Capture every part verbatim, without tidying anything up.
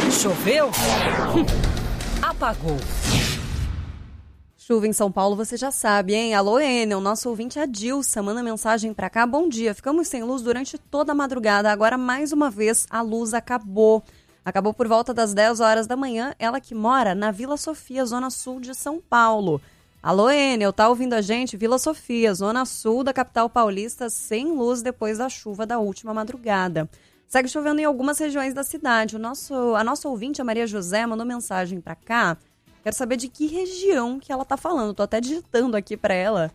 Choveu? Apagou. Chuva em São Paulo, você já sabe, hein? Alô, Enel, nosso ouvinte é a Dilsa, manda mensagem pra cá. Bom dia, ficamos sem luz durante toda a madrugada. Agora, mais uma vez, a luz acabou. Acabou por volta das dez horas da manhã, ela que mora na Vila Sofia, zona sul de São Paulo. Alô, Enel, tá ouvindo a gente? Vila Sofia, zona sul da capital paulista, sem luz depois da chuva da última madrugada. Segue chovendo em algumas regiões da cidade. O nosso, a nossa ouvinte, a Maria José, mandou mensagem pra cá. Quero saber de que região que ela tá falando. Tô até digitando aqui pra ela.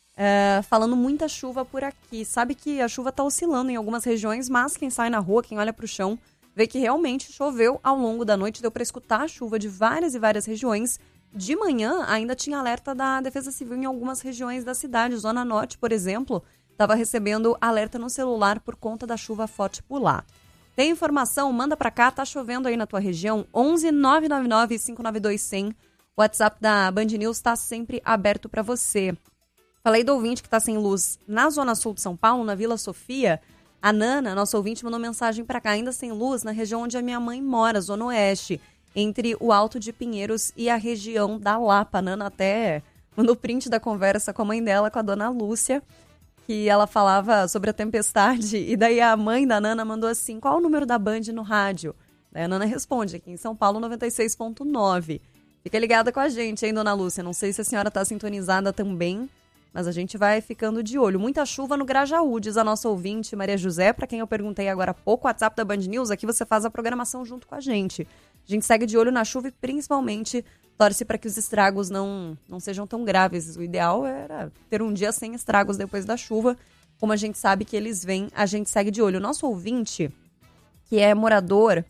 É, falando muita chuva por aqui. Sabe que a chuva tá oscilando em algumas regiões, mas quem sai na rua, quem olha pro chão, vê que realmente choveu ao longo da noite. Deu pra escutar a chuva de várias e várias regiões. De manhã, ainda tinha alerta da Defesa Civil em algumas regiões da cidade. Zona Norte, por exemplo, estava recebendo alerta no celular por conta da chuva forte por lá. Tem informação? Manda pra cá, tá chovendo aí na tua região? onze nove nove nove cinco nove dois zero zero. O WhatsApp da Band News tá sempre aberto pra você. Falei do ouvinte que tá sem luz na Zona Sul de São Paulo, na Vila Sofia. A Nana, nossa ouvinte, mandou mensagem pra cá, ainda sem luz, na região onde a minha mãe mora, Zona Oeste, entre o Alto de Pinheiros e a região da Lapa. A Nana até mandou print da conversa com a mãe dela, com a dona Lúcia, que ela falava sobre a tempestade, e daí a mãe da Nana mandou assim, qual o número da Band no rádio? Daí a Nana responde, aqui em São Paulo, noventa e seis ponto nove. Fica ligada com a gente, hein, dona Lúcia? Não sei se a senhora está sintonizada também, mas a gente vai ficando de olho. Muita chuva no Grajaú, diz a nossa ouvinte, Maria José, para quem eu perguntei agora há pouco, o WhatsApp da Band News, aqui você faz a programação junto com a gente. A gente segue de olho na chuva e principalmente torce para que os estragos não, não sejam tão graves. O ideal era ter um dia sem estragos depois da chuva. Como a gente sabe que eles vêm, a gente segue de olho. O nosso ouvinte, que é morador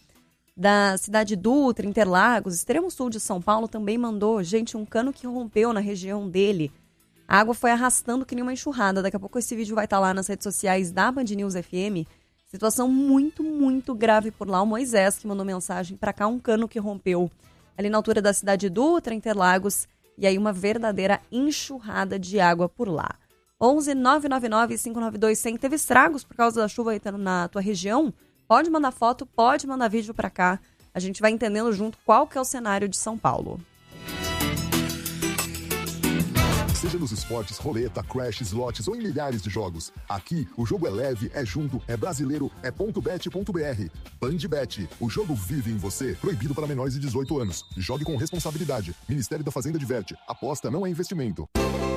da cidade Dutra, Interlagos, extremo sul de São Paulo, também mandou, gente, um cano que rompeu na região dele. A água foi arrastando que nem uma enxurrada. Daqui a pouco esse vídeo vai estar lá nas redes sociais da Band News F M. Situação muito, muito grave por lá. O Moisés que mandou mensagem para cá, um cano que rompeu ali na altura da cidade Dutra, Interlagos, e aí uma verdadeira enxurrada de água por lá. onze nove nove nove cinco nove dois zero zero. Teve estragos por causa da chuva aí na tua região? Pode mandar foto, pode mandar vídeo para cá. A gente vai entendendo junto qual que é o cenário de São Paulo. Seja nos esportes, roleta, crash, slots ou em milhares de jogos. Aqui, o jogo é leve, é junto, é brasileiro, é ponto bet ponto b r. Bandbet, o jogo vive em você. Proibido para menores de dezoito anos. Jogue com responsabilidade. Ministério da Fazenda diverte. Aposta não é investimento.